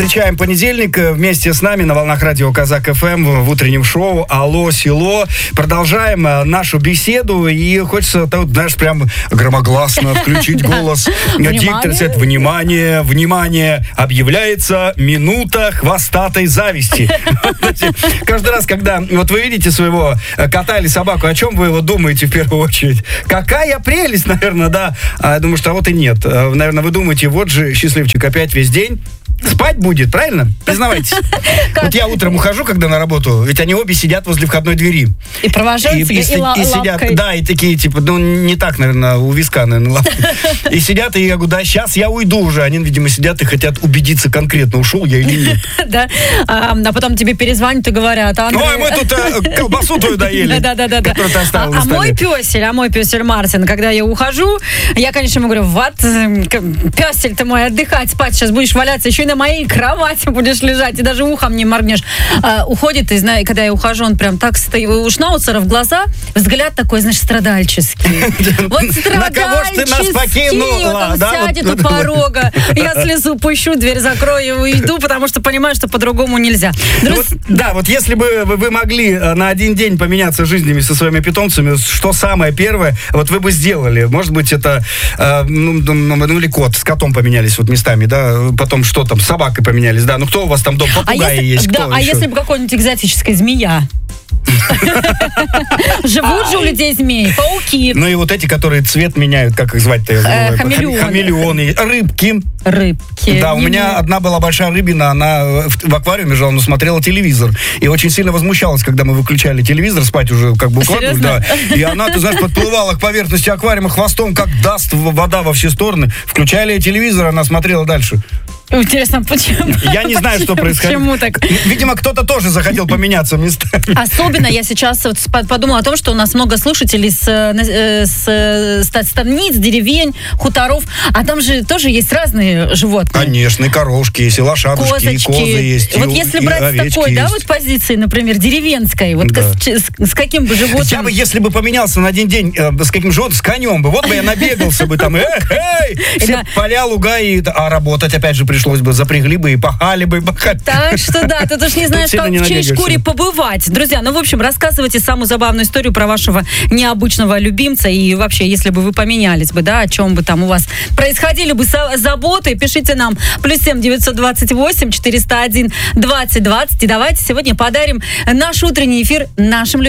Встречаем понедельник вместе с нами на волнах радио Казак ФМ в утреннем шоу «Алло, село». Продолжаем нашу беседу, и хочется, знаешь, прям громогласно включить голос диктора. Внимание, внимание, объявляется минута хвостатой зависти. Каждый раз, когда вот вы видите своего кота или собаку, о чем вы его думаете в первую очередь? Какая прелесть, наверное, да? Я думаю, что вот и нет. Наверное, вы думаете, вот же счастливчик опять весь день спать будет, правильно? Признавайтесь. Вот я утром ухожу, когда на работу, ведь они обе сидят возле входной двери. И провожают тебя, и сидят, да, и такие, типа, ну, не так, наверное, у виска, наверное, лапы. И сидят, и я говорю, да, сейчас я уйду уже. Они, видимо, сидят и хотят убедиться конкретно, ушел я или нет. Да, а потом тебе перезвонят и говорят, ой, мы тут колбасу твою доели, которую ты оставил на столе. А мой пёсель Мартин, когда я ухожу, я, конечно, ему говорю, вот, пёсель ты мой, отдыхать, спать сейчас будешь валяться, еще и на моей кровати будешь лежать, и даже ухом не моргнешь. Уходит, и, знаешь, когда я ухожу, он прям так стоит, у Шнауцера в глаза взгляд такой, знаешь, страдальческий. Вот страдальческий. На кого ж ты нас покинула? Он сядет у порога, я слезу, пущу, дверь закрою, уйду, потому что понимаю, что по-другому нельзя. Да, вот если бы вы могли на один день поменяться жизнями со своими питомцами, что самое первое, вот вы бы сделали? Может быть, это, ну или кот, с котом поменялись вот местами, да, потом что там, с собакой поменялись, да, ну кто у вас там дома, попугаи есть, кто еще? Если бы какой-нибудь экзотическая змея? Живут же у людей змеи, пауки. Ну и вот эти, которые цвет меняют, как их звать-то? Хамелеоны. Рыбки. Да, у меня одна была большая рыбина, она в аквариуме жила, но смотрела телевизор. И очень сильно возмущалась, когда мы выключали телевизор, спать уже как бы укладывали. Да. И она, ты знаешь, подплывала к поверхности аквариума хвостом, как даст вода во все стороны. Включали телевизор, она смотрела дальше. Интересно, почему? Я не знаю, что происходит. Почему так? Видимо, кто-то тоже захотел поменяться местами. Особенно я сейчас вот подумала о том, что у нас много слушателей с станиц, деревень, хуторов, а там же тоже есть разные животные. Конечно, и коровушки есть, и лошадушки, козочки, и козы есть, вот если брать с такой, да, вот позиции, например, деревенской, вот да. С каким бы животным... Я бы, если бы поменялся на один день с каким животным, с конем бы, вот бы я набегался бы там, все поля, луга, а работать опять же пришлось бы, запрягли бы и пахали бы. Так что да, ты уж не знаешь, как в чьей шкуре побывать. Друзья, ну в общем, рассказывайте самую забавную историю про вашего необычного любимца, и вообще, если бы вы поменялись бы, да, о чем бы там у вас происходили бы заботы, пишите нам +7 928 401 20 20, и давайте сегодня подарим наш утренний эфир нашим